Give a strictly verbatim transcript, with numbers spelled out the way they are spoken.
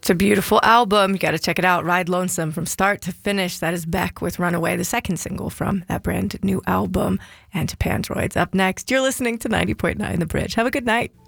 It's a beautiful album. You got to check it out. Ride Lonesome from start to finish. That is Beck with Runaway, the second single from that brand new album. And to Pandroids up next. You're listening to ninety point nine The Bridge. Have a good night.